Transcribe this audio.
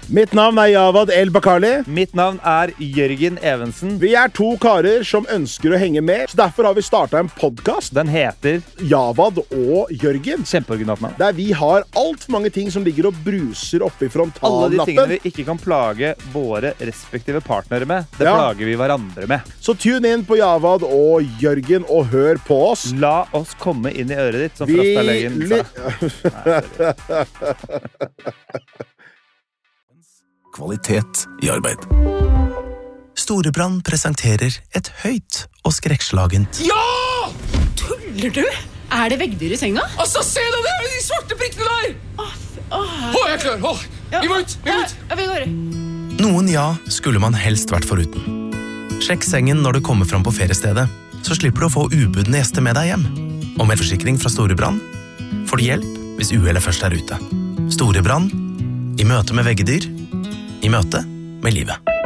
Mitt navn Javad El Bakali. Mitt navn Jørgen Evensen. Vi 2 karer som ønsker å henge med, så derfor har vi startet en podcast. Den heter Javad og Jørgen. Kjempeoriginalt navn. Der vi har alt for mange ting som ligger og bruser oppe i frontallappen. Alle de tingene vi ikke kan plage våre respektive partnere med, det plager vi hverandre med. Så tune inn på Javad og Jørgen og hør på oss. La oss komme inn i øret ditt, som Frastalegen sa. Kvalitet i arbeid. Storebrand presenterer et høyt og skrekkslagent. Ja! Tuller du? Det veggdyr i senga? Altså, se deg der, de svarte prikkene der! Jeg er klar. Vi må ut. Vi går. Noen skulle man helst vært foruten. Sjekk sengen når du kommer fram på feriestedet, så slipper du å få ubudne gjester med deg hjem. Og med forsikring fra Storebrand får du hjelp hvis uhellet først ute. Storebrand, i møte med veggedyr, i møte med livet.